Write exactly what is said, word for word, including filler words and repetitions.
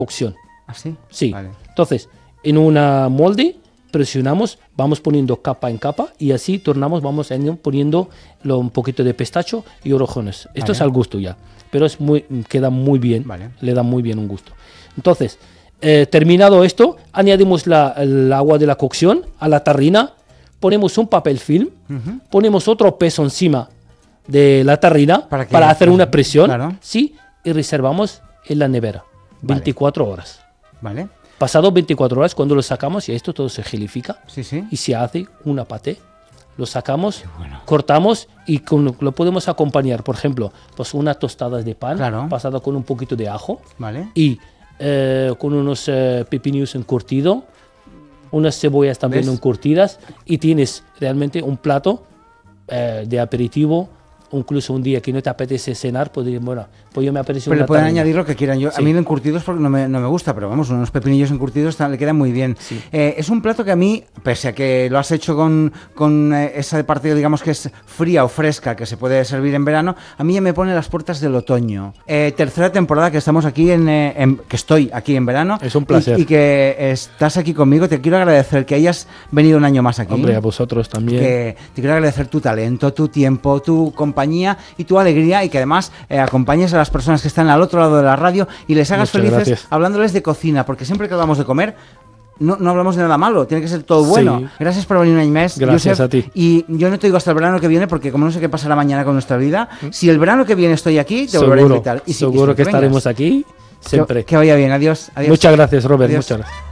cocción. ¿Ah, sí? Sí. Vale. Entonces, en una molde presionamos, vamos poniendo capa en capa y así tornamos, vamos poniendo lo, un poquito de pistacho y orejones. Esto Vale. es al gusto ya, pero es muy, queda muy bien, Vale. le da muy bien un gusto. Entonces, eh, terminado esto, añadimos la, el agua de la cocción a la tarrina, ponemos un papel film, Uh-huh. ponemos otro peso encima de la tarrina ¿Para qué? para hacer una presión, Claro. sí, y reservamos en la nevera, Vale. veinticuatro horas. Vale. Pasado veinticuatro horas, cuando lo sacamos, y esto todo se gelifica Sí, sí. y se hace una paté, lo sacamos, bueno. cortamos y con, lo podemos acompañar, por ejemplo, pues unas tostadas de pan, Claro. pasada con un poquito de ajo Vale. y eh, con unos eh, pepinillos encurtidos, unas cebollas también ¿Ves? encurtidas y tienes realmente un plato eh, de aperitivo. Incluso un día que no te apetece cenar, pues, bueno, pues yo me apetece Pero una le pueden tarrina. añadir lo que quieran. Yo, Sí. A mí el encurtidos porque no me, no me gusta, pero vamos, unos pepinillos encurtidos le quedan muy bien. Sí. Eh, es un plato que a mí, pese a que lo has hecho con, con eh, esa parte, digamos que es fría o fresca, que se puede servir en verano, a mí ya me pone las puertas del otoño. Eh, tercera temporada que estamos aquí, en, eh, en- que estoy aquí en verano. Es un placer. Y, y que estás aquí conmigo. Te quiero agradecer que hayas venido un año más aquí. Hombre, a vosotros también. Que te quiero agradecer tu talento, tu tiempo, tu compañía y tu alegría, y que además eh, acompañes a las personas que están al otro lado de la radio y les hagas Muchas felices gracias. hablándoles de cocina, porque siempre que hablamos de comer no, no hablamos de nada malo, tiene que ser todo bueno. Sí. Gracias por venir un año más, Gracias Josep, a ti. y yo no te digo hasta el verano que viene, porque como no sé qué pasará mañana con nuestra vida, si el verano que viene estoy aquí, te volveré a Seguro, invitar. Y si- y seguro si que vengas. estaremos aquí Que- siempre. Que vaya bien, adiós. adiós. Muchas gracias, Robert. Adiós. Muchas gracias.